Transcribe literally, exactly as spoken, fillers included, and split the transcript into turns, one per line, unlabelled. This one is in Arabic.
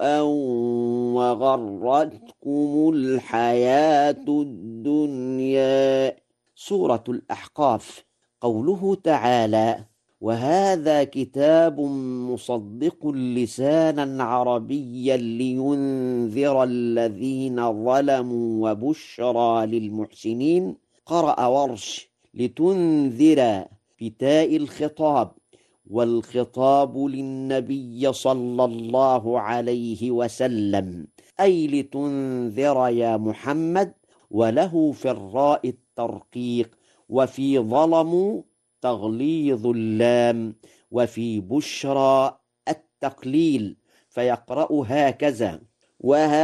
سوءا وغرتكم الحياة الدنيا. سورة الأحقاف. قوله تعالى: وهذا كتاب مصدق لسانا عربيا لينذر الذين ظلموا وبشرى للمحسنين. قرأ ورش: لتنذر بتاء الخطاب، والخطاب للنبي صلى الله عليه وسلم، أي لتنذر يا محمد، وله في الراء الترقيق، وفي ظلموا تغليظ اللام، وفي بشرى التقليل، فيقرأ هكذا: وها